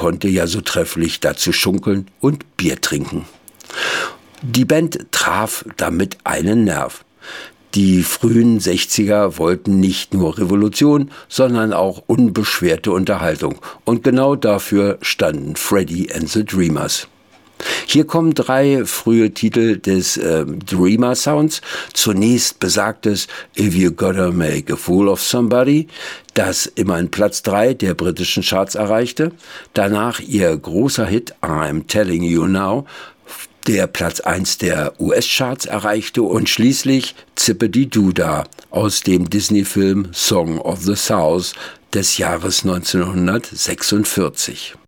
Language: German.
konnte ja so trefflich dazu schunkeln und Bier trinken. Die Band traf damit einen Nerv. Die frühen 60er wollten nicht nur Revolution, sondern auch unbeschwerte Unterhaltung. Und genau dafür standen Freddie and the Dreamers. Hier kommen 3 frühe Titel des Dreamer Sounds. Zunächst besagtes If You Gotta Make a Fool of Somebody, das immerhin Platz 3 der britischen Charts erreichte. Danach ihr großer Hit I'm Telling You Now, der Platz 1 der US-Charts erreichte, und schließlich Zippity-Doo-Dah aus dem Disney-Film Song of the South des Jahres 1946.